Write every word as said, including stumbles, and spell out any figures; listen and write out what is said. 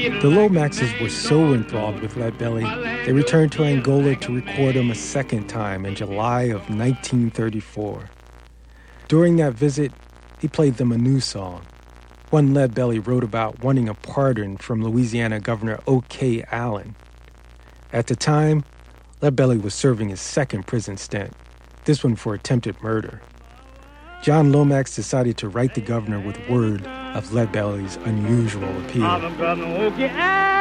The Lomaxes were so enthralled with Leadbelly, they returned to Angola to record him a second time in July of nineteen thirty-four. During that visit, he played them a new song, one Leadbelly wrote about wanting a pardon from Louisiana Governor O K. Allen. At the time, Leadbelly was serving his second prison stint, this one for attempted murder. John Lomax decided to write the governor with word of Leadbelly's unusual appeal.